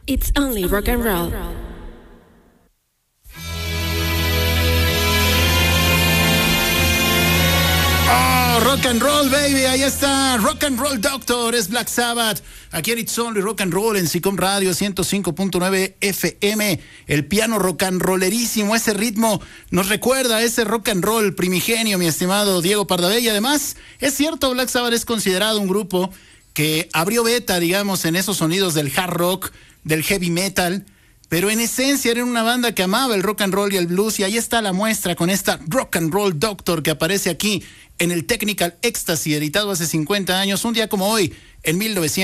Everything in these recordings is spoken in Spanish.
It's only rock and roll. Oh, rock and roll, baby, ahí está, Rock and Roll Doctor, es Black Sabbath, aquí en It's Only Rock and Roll en SICOM Radio 105.9 FM, el piano rock and rollerísimo, ese ritmo nos recuerda a ese rock and roll primigenio, mi estimado Diego Pardabella. Además, es cierto, Black Sabbath es considerado un grupo que abrió beta, digamos, en esos sonidos del hard rock, del heavy metal, pero en esencia era una banda que amaba el rock and roll y el blues, y ahí está la muestra con esta Rock and Roll Doctor que aparece aquí en el Technical Ecstasy, editado hace 50 años, un día como hoy, en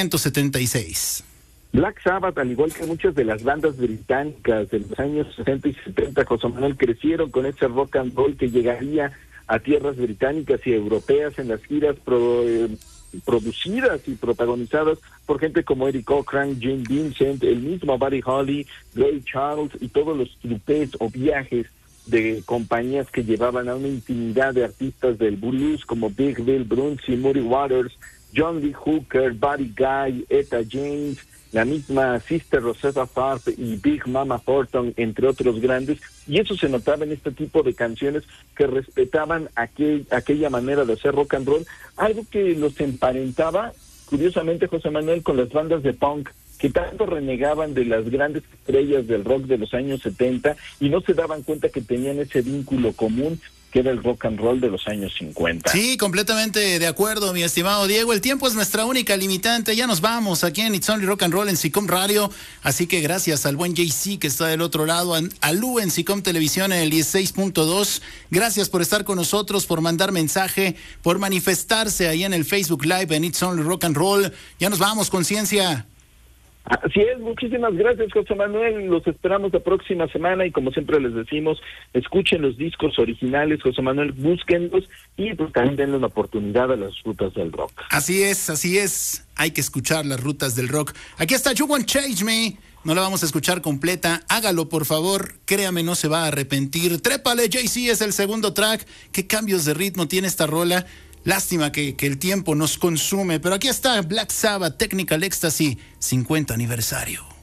1976. Black Sabbath, al igual que muchas de las bandas británicas de los años 60 y 70, José Manuel, crecieron con ese rock and roll que llegaría a tierras británicas y europeas en las giras producidas y protagonizadas por gente como Eric Cochran, Jim Vincent, el mismo Buddy Holly, Ray Charles y todos los trupés o viajes de compañías que llevaban a una infinidad de artistas del blues como Big Bill Brunsey, Muddy Waters, John Lee Hooker, Buddy Guy, Etta James, la misma Sister Rosetta Tharpe y Big Mama Thornton, entre otros grandes, y eso se notaba en este tipo de canciones que respetaban aquella manera de hacer rock and roll, algo que los emparentaba, curiosamente, José Manuel, con las bandas de punk, que tanto renegaban de las grandes estrellas del rock de los años 70 y no se daban cuenta que tenían ese vínculo común que era el rock and roll de los años 50. Sí, completamente de acuerdo, mi estimado Diego. El tiempo es nuestra única limitante. Ya nos vamos aquí en It's Only Rock and Roll en SICOM Radio. Así que gracias al buen JC que está del otro lado, a Lu en SICOM Televisión en el 16.2. Gracias por estar con nosotros, por mandar mensaje, por manifestarse ahí en el Facebook Live en It's Only Rock and Roll. Ya nos vamos, conciencia. Así es, muchísimas gracias, José Manuel, los esperamos la próxima semana y como siempre les decimos, escuchen los discos originales, José Manuel, búsquenlos y pues también denle una oportunidad a las rutas del rock. Así es, hay que escuchar las rutas del rock. Aquí está You Won't Change Me, no la vamos a escuchar completa, hágalo por favor, créame, no se va a arrepentir. Trépale, JC, es el segundo track, qué cambios de ritmo tiene esta rola. Lástima que el tiempo nos consume, pero aquí está Black Sabbath Technical Ecstasy 50 aniversario.